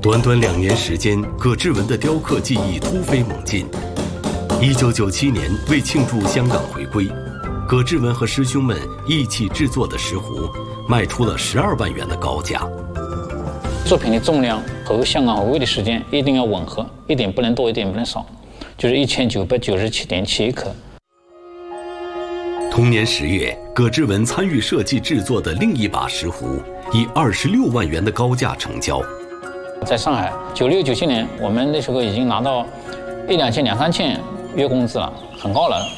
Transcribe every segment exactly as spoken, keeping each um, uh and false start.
短短两年时间，葛志文的雕刻技艺突飞猛进。一九九七年，为庆祝香港回归，葛志文和师兄们一起制作的石壶卖出了十二万元的高价。 作品的重量和香港回归的时间一定要吻合，一点不能多，一点不能少，就是一千九百九十七点七克。 同年十月，葛志文参与设计制作的另一把石壶，以二十六万元的高价成交。 在上海，九六九七年，我们那时候已经拿到一两千、两三千月工资了，很高了。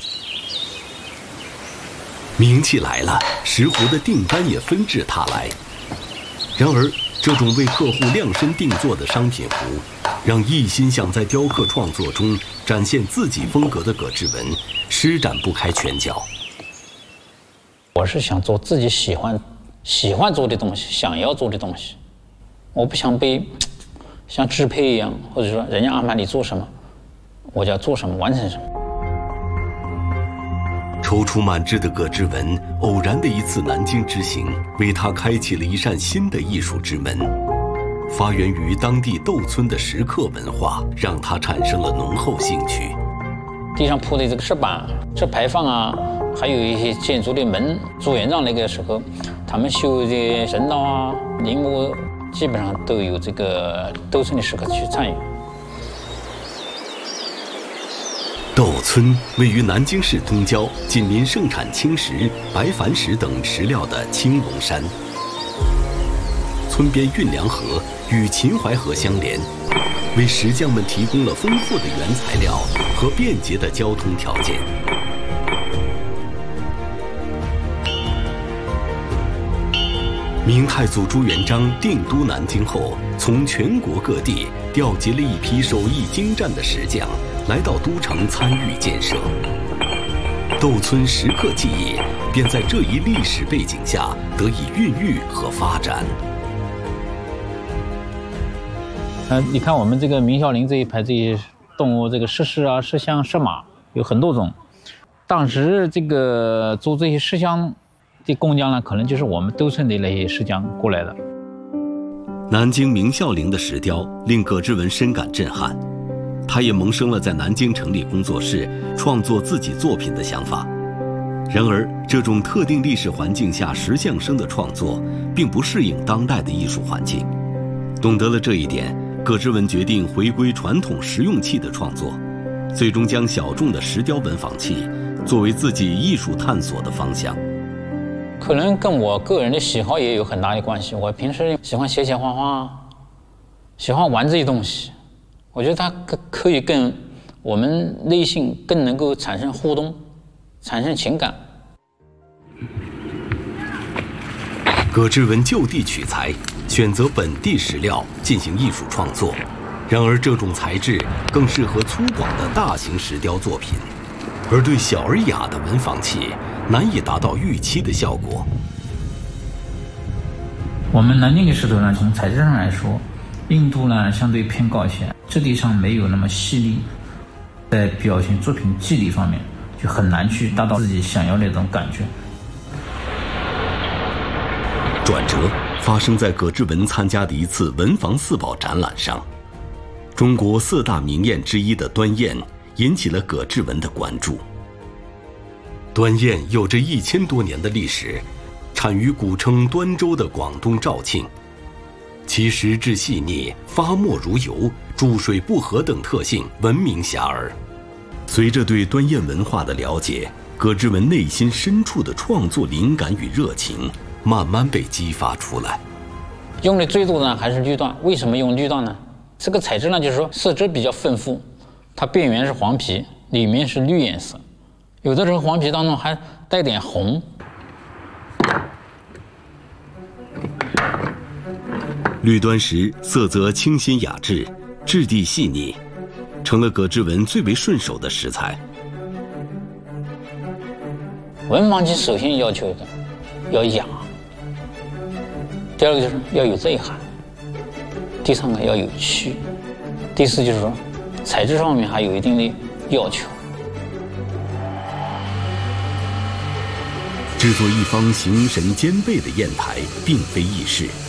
名气来了，石壶的订单也纷至沓来。然而，这种为客户量身定做的商品壶，让一心想在雕刻创作中展现自己风格的葛志文施展不开拳脚。 我是想做自己喜欢、喜欢做的东西，想要做的东西。我不想被像支配一样，或者说人家安排你做什么，我就要做什么，完成什么。 踌躇满志的葛志文，偶然的一次南京之行，为他开启了一扇新的艺术之门。发源于当地窦村的石刻文化，让他产生了浓厚兴趣。 地上铺的这个石板、石牌坊啊，还有一些建筑的门，朱元璋那个时候，他们修的神道啊、陵墓，基本上都有这个窦村的石刻去参与。 窦村位于南京市东郊，紧邻盛产青石、白矾石等石料的青龙山。村边运粮河与秦淮河相连，为石匠们提供了丰富的原材料和便捷的交通条件。明太祖朱元璋定都南京后，从全国各地调集了一批手艺精湛的石匠，来到都城参与建设。窦村石刻技艺便在这一历史背景下得以孕育和发展。 呃，你看我们这个明孝陵这一排这些动物，这个石狮啊、石象、石马有很多种。当时这个做这些石像的工匠呢，可能就是我们窦村的那些石匠过来的。 南京明孝陵的石雕令葛志文深感震撼，他也萌生了在南京成立工作室、创作自己作品的想法。然而，这种特定历史环境下石像生的创作，并不适应当代的艺术环境。懂得了这一点，葛志文决定回归传统实用器的创作，最终将小众的石雕文仿器作为自己艺术探索的方向。 可能跟我个人的喜好也有很大的关系。我平时喜欢写写画画，喜欢玩这些东西。我觉得它可可以跟我们内心更能够产生互动，产生情感。 葛志文就地取材，选择本地石料进行艺术创作。然而，这种材质更适合粗犷的大型石雕作品，而对小而雅的文仿器难以达到预期的效果。 我们南京的石头呢，从材质上来说，硬度呢相对偏高一些，质地上没有那么细腻，在表现作品肌理方面就很难去达到自己想要的那种感觉。 转折发生在葛志文参加的一次文房四宝展览上，中国四大名宴之一的端砚引起了葛志文的关注。端砚有着一千多年的历史，产于古称端州的广东肇庆，其石质细腻、发墨如油、注水不和等特性闻名遐迩。随着对端砚文化的了解，葛志文内心深处的创作灵感与热情慢慢被激发出来。 用的最多的呢还是绿缎。为什么用绿缎呢？这个材质呢，就是说色泽比较丰富，它边缘是黄皮，里面是绿颜色，有的时候黄皮当中还带点红。 绿端石色泽清新雅致，质地细腻，成了葛志文最为顺手的石材。 文仿器首先要求的要雅，第二个就是要有内涵，第三个要有趣，第四就是说材质上面还有一定的要求。 制作一方形神兼备的砚台并非易事，